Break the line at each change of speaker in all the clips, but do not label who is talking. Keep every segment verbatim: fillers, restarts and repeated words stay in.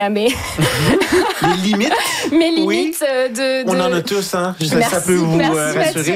mes,
Les limites.
mes limites
Oui.
de, de...
On en a tous, hein. Ça,
Merci,
ça peut vous
merci,
euh, rassurer.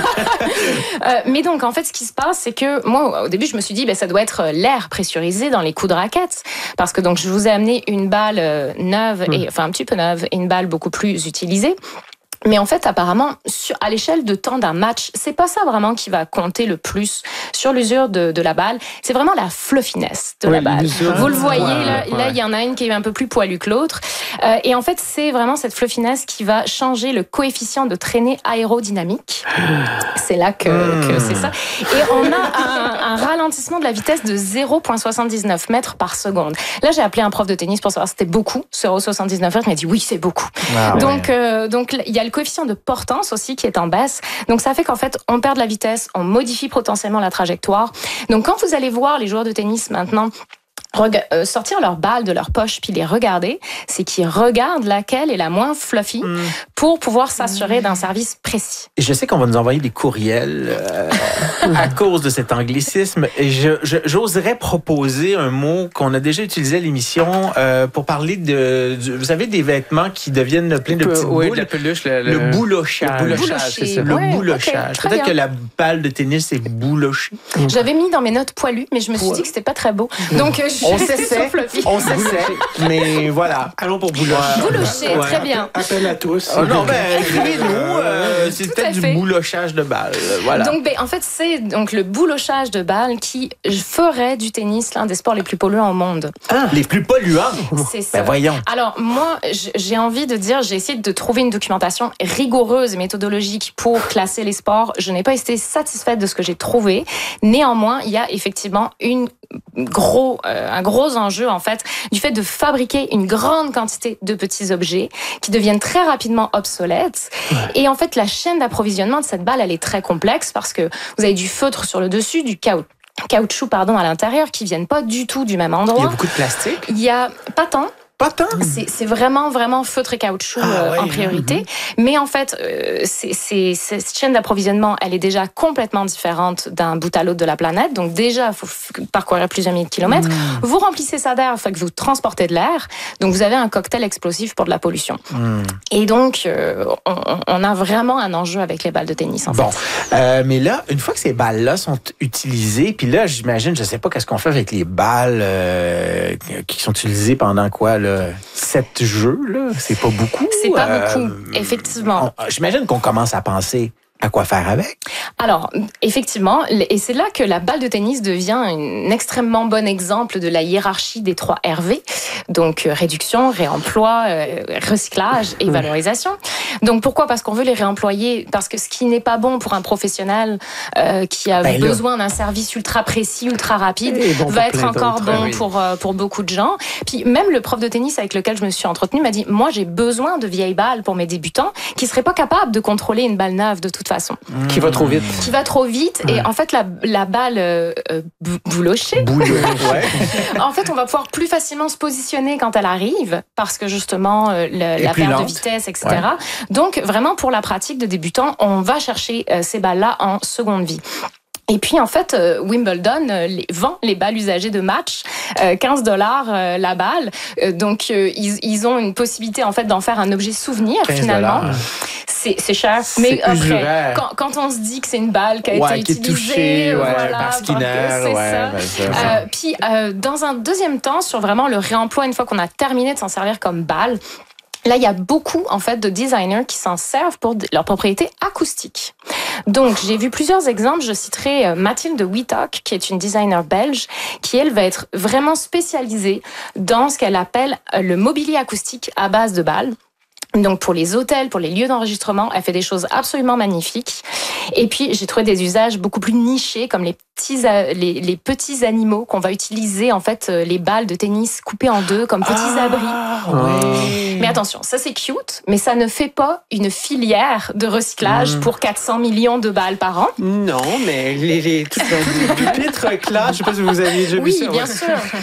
euh, mais donc, en fait, ce qui se passe, c'est que moi, au début, je me suis dit, ben, ça doit être l'air pressurisé dans les coups de raquette. Parce que donc, je vous ai amené une balle euh, neuve, et, enfin un petit peu neuve, et une balle beaucoup plus utilisée. Mais en fait, apparemment, sur, à l'échelle de temps d'un match, c'est pas ça vraiment qui va compter le plus sur l'usure de, de la balle. C'est vraiment la fluffiness de
Oui,
la balle.
l'usure.
Vous le voyez,
Ouais,
là,
ouais.
là, il y en a une qui est un peu plus poilue que l'autre. Euh, et en fait, c'est vraiment cette fluffiness qui va changer le coefficient de traînée aérodynamique. C'est là que,
Mmh.
que c'est ça. Et on a un, un ralentissement de la vitesse de zéro virgule soixante-dix-neuf mètres par seconde. Là, j'ai appelé un prof de tennis pour savoir si c'était beaucoup, zéro virgule soixante-dix-neuf mètres. Il m'a dit oui, c'est beaucoup.
Ah,
Donc,
ouais.
euh, donc, il y a le coefficient de portance aussi qui est en baisse. Donc, ça fait qu'en fait, on perd de la vitesse, on modifie potentiellement la trajectoire. Donc, quand vous allez voir les joueurs de tennis maintenant rega- euh, sortir leurs balles de leur poche puis les regarder, c'est qu'ils regardent laquelle est la moins fluffy
Mm.
pour pouvoir s'assurer d'un service précis.
Et je sais qu'on va nous envoyer des courriels euh, à cause de cet anglicisme. Et je, je, j'oserais proposer un mot qu'on a déjà utilisé à l'émission euh, pour parler de, du- vous savez, des vêtements qui deviennent pleins de petites
Oui,
boules.
de la peluche. Le,
Le boulochage.
Le boulochage, c'est ça.
Le
Ouais,
boulochage.
ok, très
Peut-être
bien.
que la balle de tennis est boulochée.
J'avais mis dans mes notes poilu, mais je me suis dit que c'était pas très beau. Donc, euh, je suis
On
restée
s'essaie,
sur fluffy.
on s'essaie, mais voilà.
Allons pour boulochage.
Bouloché, très bien.
Appel à tous.
Oh non, ben, écrivez-nous, euh, c'est
Tout à
peut-être du
fait.
boulochage de balle. euh, Voilà.
Donc, ben, en fait, c'est donc le boulochage de balles qui ferait du tennis l'un des sports les plus polluants au monde.
Les plus polluants.
C'est ça.
Ben voyons.
Alors, moi, j- j'ai envie de dire, j'ai essayé de trouver une documentation rigoureuse et méthodologique pour classer les sports. Je n'ai pas été satisfaite de ce que j'ai trouvé. Néanmoins, il y a effectivement une gros, euh, un gros enjeu, en fait, du fait de fabriquer une grande quantité de petits objets qui deviennent très rapidement obsolètes. Et en fait, la chaîne d'approvisionnement de cette balle, elle est très complexe parce que vous avez du feutre sur le dessus, du caoutchouc. caoutchouc pardon à l'intérieur qui viennent pas du tout du même
Il y a
endroit.
beaucoup de plastique.
Il y a pas tant.
Pas tant.
C'est, c'est vraiment, vraiment feutre et caoutchouc
Ah,
euh,
ouais,
en priorité.
mm-hmm.
Mais en fait, euh, c'est, c'est, cette chaîne d'approvisionnement, elle est déjà complètement différente d'un bout à l'autre de la planète. Donc déjà, il faut f- parcourir plusieurs milliers de kilomètres.
Mm.
Vous remplissez ça d'air, il faut que vous transportez de l'air. Donc vous avez un cocktail explosif pour de la pollution.
Mm.
Et donc, euh, on, on a vraiment un enjeu avec les balles de tennis, en
Bon,
fait.
euh, mais là, une fois que ces balles-là sont utilisées, puis là, j'imagine, je sais pas qu'est-ce qu'on fait avec les balles euh, qui sont utilisées pendant quoi, là, sept jeux, là, c'est pas beaucoup.
C'est pas
Euh,
beaucoup, effectivement.
on- j'imagine qu'on commence à penser à quoi faire avec.
Alors, effectivement, et c'est là que la balle de tennis devient un extrêmement bon exemple de la hiérarchie des trois R V. Donc, euh, réduction, réemploi, euh, recyclage et valorisation. Donc, pourquoi? Parce qu'on veut les réemployer. Parce que ce qui n'est pas bon pour un professionnel euh, qui a
Ben là.
besoin d'un service ultra précis, ultra rapide,
Et bon
va
pour
être
plein
encore
d'autres,
bon
oui.
pour, euh, pour beaucoup de gens. Puis, même le prof de tennis avec lequel je me suis entretenue m'a dit, moi, j'ai besoin de vieilles balles pour mes débutants qui seraient pas capables de contrôler une balle neuve de toute façon.
Qui va trop vite.
Qui va trop vite et en fait la, la balle euh, euh, bou- boulochée,
Boule. ouais.
en fait on va pouvoir plus facilement se positionner quand elle arrive parce que justement euh, le-
Et
la
plus
perte de
lente.
vitesse, et cetera. Donc vraiment pour la pratique de débutants, on va chercher euh, ces balles-là en seconde vie. Et puis, en fait, euh, Wimbledon euh, les, vend les balles usagées de match, euh, quinze dollars euh, la balle. Euh, donc, euh, ils, ils ont une possibilité, en fait, d'en faire un objet souvenir,
quinze
finalement.
dollars.
C'est, c'est cher.
C'est
Mais après,
usuraire.
quand, quand on se dit que c'est une balle qui a
Ouais,
été
qui est
utilisée,
touchée, ouais,
voilà,
par Skinner,
c'est
ouais,
ça.
ben ça.
Euh, puis, euh, dans un deuxième temps, sur vraiment le réemploi, une fois qu'on a terminé de s'en servir comme balle, là, il y a beaucoup, en fait, de designers qui s'en servent pour leurs propriétés acoustiques. Donc, j'ai vu plusieurs exemples. Je citerai euh, Mathilde Wittock, qui est une designer belge, qui, elle, va être vraiment spécialisée dans ce qu'elle appelle euh, le mobilier acoustique à base de balles. Donc, pour les hôtels, pour les lieux d'enregistrement, elle fait des choses absolument magnifiques. Et puis, j'ai trouvé des usages beaucoup plus nichés, comme les petits, a- les, les petits animaux qu'on va utiliser, en fait, euh, les balles de tennis coupées en deux, comme petits
Ah,
abris.
ouais.
Mais attention, ça c'est cute, mais ça ne fait pas une filière de recyclage pour quatre cents millions de balles par an.
Non, mais les, les, toutes les pupitres classe, je sais pas si vous avez déjà vu
Oui,
ça.
bien
ouais.
sûr.